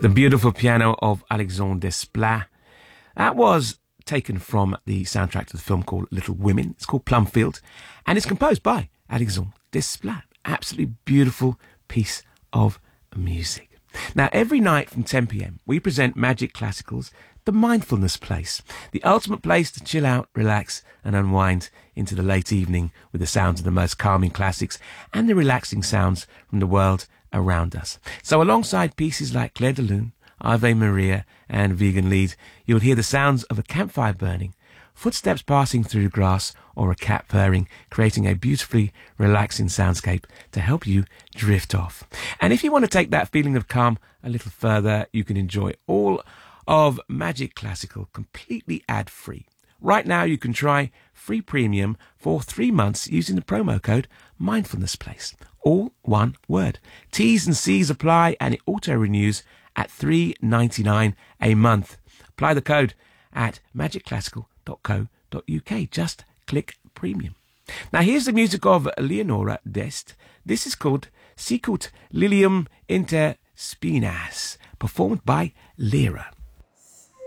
The beautiful piano of Alexandre Desplat. That was taken from the soundtrack to the film called Little Women. It's called Plumfield, and it's composed by Alexandre Desplat. Absolutely beautiful piece of music. Now, every night from 10 p.m, we present Magic Classicals, the mindfulness place, the ultimate place to chill out, relax, and unwind into the late evening with the sounds of the most calming classics and the relaxing sounds from the world around us. So alongside pieces like Clair de Lune, Ave Maria, and Vegan Lied, you'll hear the sounds of a campfire burning, footsteps passing through grass, or a cat purring, creating a beautifully relaxing soundscape to help you drift off. And if you want to take that feeling of calm a little further, you can enjoy all of Magic Classical completely ad-free. Right now, you can try free premium for 3 months using the promo code Mindfulness Place. All one word. T's and C's apply, and it auto-renews at $3.99 a month. Apply the code at magicclassical.co.uk. Just click premium. Now here's the music of Leonora Dest. This is called Sicut Lilium Inter Spinas, performed by Lyra.